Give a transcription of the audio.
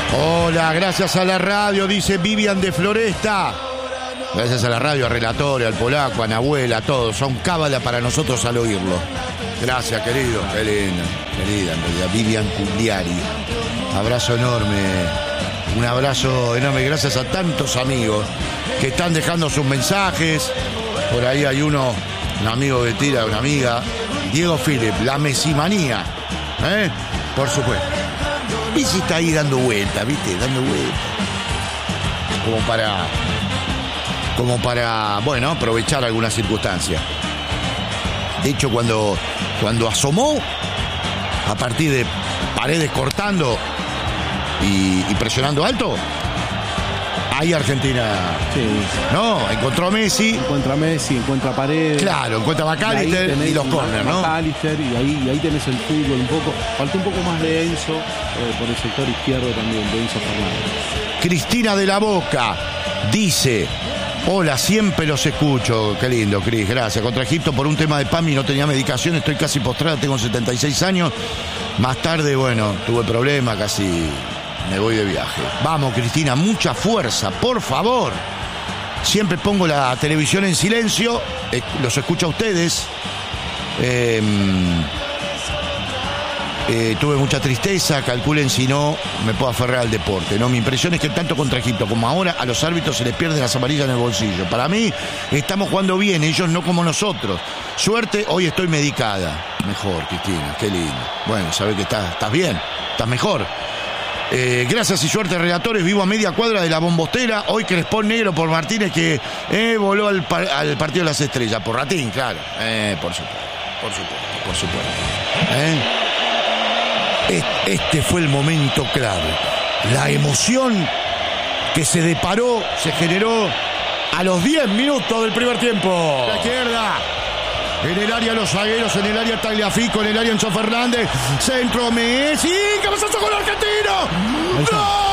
Hola, gracias a la radio, dice Vivian de Floresta. Gracias a la radio, a Relatore, al Polaco, a Nahuel, a todos. Son cábala para nosotros al oírlo. Gracias, querido. Qué linda, querida, en realidad. Vivian Cundiari. Abrazo enorme. Un abrazo enorme. Gracias a tantos amigos que están dejando sus mensajes. Por ahí hay un amigo que tira, una amiga. Diego Philip, la mesimanía. Por supuesto. Messi está ahí dando vueltas, ¿viste? Dando vueltas. Como para, bueno, aprovechar alguna circunstancia. De hecho, cuando asomó, a partir de Paredes cortando y presionando alto, ahí Argentina, sí, no, encontró a Messi. Encuentra a Messi, encuentra a Paredes. Claro, encuentra a McAllister y los córner, ¿no? McAllister, y ahí tenés el fútbol un poco. Faltó un poco más de Enzo, por el sector izquierdo también, de Enzo Fernández. Cristina de la Boca dice: hola, siempre los escucho. Qué lindo, Cris, gracias. Contra Egipto por un tema de PAMI no tenía medicación, estoy casi postrada, tengo 76 años. Más tarde, bueno, tuve problemas, casi me voy de viaje. Vamos, Cristina, mucha fuerza, por favor. Siempre pongo la televisión en silencio, los escucho a ustedes. Tuve mucha tristeza, calculen si no me puedo aferrar al deporte, ¿no? Mi impresión es que tanto contra Egipto como ahora a los árbitros se les pierden las amarillas en el bolsillo. Para mí estamos jugando bien, ellos no como nosotros. Suerte, hoy estoy medicada. Mejor, Cristina, qué lindo. Bueno, sabés que estás bien, estás mejor. Gracias y suerte, relatores. Vivo a media cuadra de la Bombostera. Hoy Crespón negro por Martínez, que voló al partido de las estrellas. Por Ratín, claro. Por supuesto. Este fue el momento clave. La emoción que se deparó, se generó a los 10 minutos del primer tiempo. La izquierda. En el área los zagueros, en el área Tagliafico, en el área Enzo Fernández. Centro Messi. ¡Cabezazo con el argentino! ¡Gol!